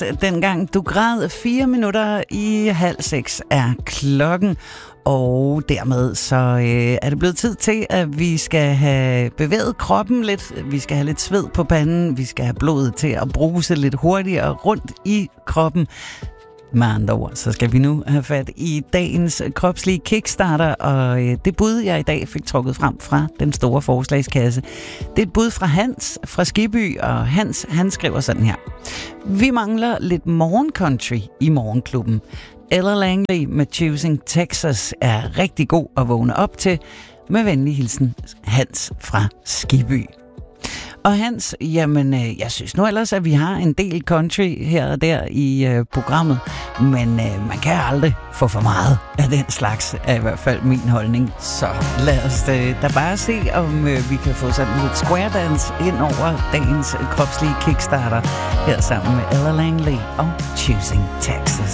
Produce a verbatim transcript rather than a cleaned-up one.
dengang du græd. Fire minutter i halv seks er klokken. Og dermed så øh, er det blevet tid til, at vi skal have bevæget kroppen lidt. Vi skal have lidt sved på panden. Vi skal have blodet til at bruse lidt hurtigere rundt i kroppen. Med andre ord, så skal vi nu have fat i dagens kropslige kickstarter, og øh, det bud, jeg i dag fik trukket frem fra den store forslagskasse, det er et bud fra Hans fra Skiby, og Hans, han skriver sådan her. Vi mangler lidt morgencountry i morgenklubben. Ella Langley med Choosing Texas er rigtig god at vågne op til. Med venlig hilsen, Hans fra Skiby. Og Hans, jamen, øh, jeg synes nu ellers, at vi har en del country her og der i øh, programmet, men øh, man kan aldrig få for meget af den slags, er i hvert fald min holdning. Så lad os øh, da bare se, om øh, vi kan få sådan lidt square dance ind over dagens kropslige kickstarter her sammen med Ella Langley og Choosing Texas.